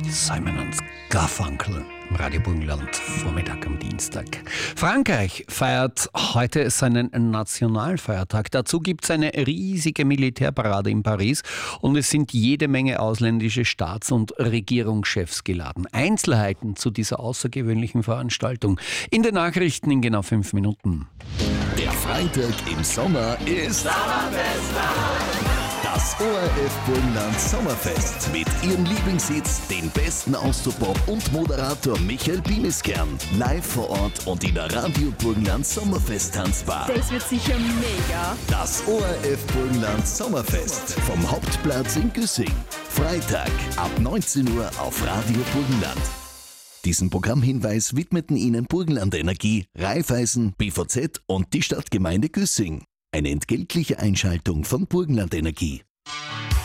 Simon und Garfunkel im Radio Burgenland, Vormittag am Dienstag. Frankreich feiert heute seinen Nationalfeiertag. Dazu gibt es eine riesige Militärparade in Paris und es sind jede Menge ausländische Staats- und Regierungschefs geladen. Einzelheiten zu dieser außergewöhnlichen Veranstaltung in den Nachrichten in genau 5 Minuten. Der Freitag im Sommer ist das ORF Burgenland Sommerfest mit ihrem Lieblingshits, den besten aus Pop und Moderator Michael Biemiskern. Live vor Ort und in der Radio Burgenland Sommerfest Tanzbar. Das wird sicher mega. Das ORF Burgenland Sommerfest vom Hauptplatz in Güssing. Freitag ab 19 Uhr auf Radio Burgenland. Diesen Programmhinweis widmeten Ihnen Burgenland Energie, Raiffeisen, BVZ und die Stadtgemeinde Güssing. Eine entgeltliche Einschaltung von Burgenland Energie.